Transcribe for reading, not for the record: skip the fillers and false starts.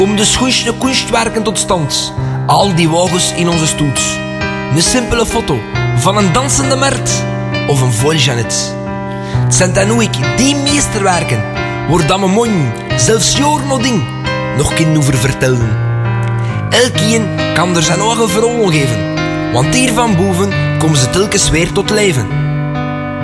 Om de schoeische kunstwerken tot stand. Al die wagens in onze stoet. Een simpele foto van een dansende Mert of een vol Janet. Het zijn dan ook die meesterwerken waar dat mijn man zelfs jaren ding nog kan over vertellen. Elkeen kan er zijn eigen verhaal geven, want hier van boven komen ze telkens weer tot leven.